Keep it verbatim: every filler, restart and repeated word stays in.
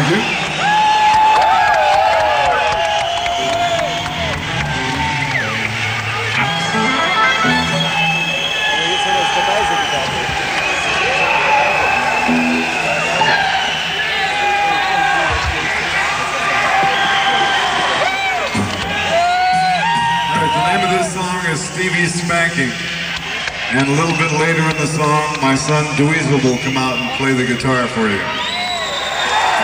Thank you. All right, the name of this song is Stevie's Spanking. And a little bit later in the song, my son Dweezil will come out and play the guitar for you.